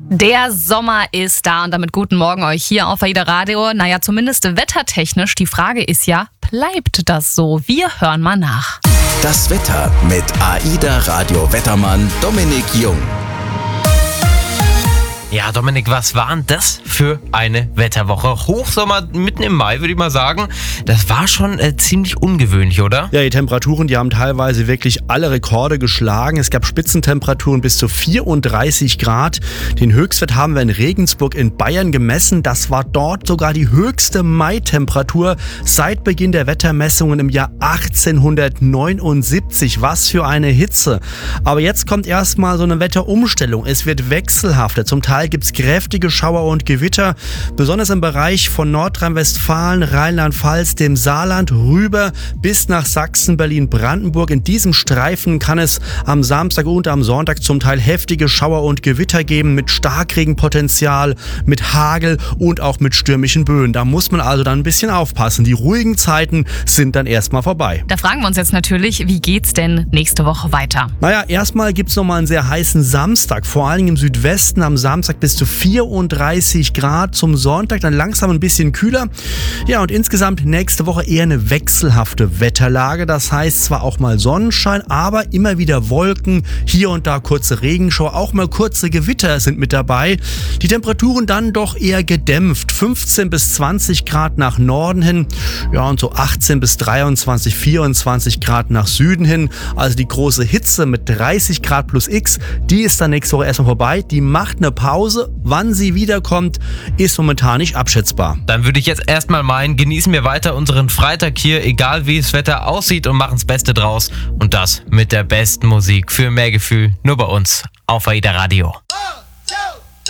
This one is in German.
Der Sommer ist da und damit guten Morgen euch hier auf AIDA Radio. Naja, zumindest wettertechnisch. Die Frage ist ja, bleibt das so? Wir hören mal nach. Das Wetter mit AIDA Radio Wettermann Dominik Jung. Ja, Dominik, was war denn das für eine Wetterwoche? Hochsommer mitten im Mai, würde ich mal sagen. Das war schon ziemlich ungewöhnlich, oder? Ja, die Temperaturen, die haben teilweise wirklich alle Rekorde geschlagen. Es gab Spitzentemperaturen bis zu 34 Grad. Den Höchstwert haben wir in Regensburg in Bayern gemessen. Das war dort sogar die höchste Mai-Temperatur seit Beginn der Wettermessungen im Jahr 1879. Was für eine Hitze. Aber jetzt kommt erstmal so eine Wetterumstellung. Es wird wechselhafter. Zum Teil gibt es kräftige Schauer und Gewitter, besonders im Bereich von Nordrhein-Westfalen, Rheinland-Pfalz, dem Saarland rüber bis nach Sachsen, Berlin, Brandenburg. In diesem Streifen kann es am Samstag und am Sonntag zum Teil heftige Schauer und Gewitter geben mit Starkregenpotenzial, mit Hagel und auch mit stürmischen Böen. Da muss man also dann ein bisschen aufpassen. Die ruhigen Zeiten sind dann erstmal vorbei. Da fragen wir uns jetzt natürlich, wie geht's denn nächste Woche weiter? Naja, erstmal gibt es nochmal einen sehr heißen Samstag, vor allen Dingen im Südwesten am Samstag bis zu 34 Grad, zum Sonntag dann langsam ein bisschen kühler. Ja, und insgesamt nächste Woche eher eine wechselhafte Wetterlage. Das heißt zwar auch mal Sonnenschein, aber immer wieder Wolken, hier und da kurze Regenschauer, auch mal kurze Gewitter sind mit dabei. Die Temperaturen dann doch eher gedämpft, 15 bis 20 Grad nach Norden hin, ja, und so 18 bis 23, 24 Grad nach Süden hin. Also die große Hitze mit 30 Grad plus X, die ist dann nächste Woche erstmal vorbei. Die macht eine Pause. Wann sie wiederkommt, ist momentan nicht abschätzbar. Dann würde ich jetzt erstmal meinen, genießen wir weiter unseren Freitag hier, egal wie das Wetter aussieht, und machen das Beste draus. Und das mit der besten Musik für mehr Gefühl, nur bei uns auf AIDA Radio.